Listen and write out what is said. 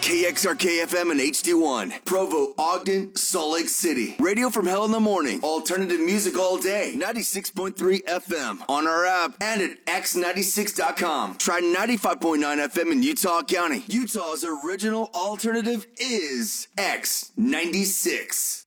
KXRK-FM and HD1. Provo, Ogden, Salt Lake City. Radio from hell in the morning. Alternative music all day. 96.3 FM. On our app and at x96.com. Try 95.9 FM in Utah County. Utah's original alternative is X96.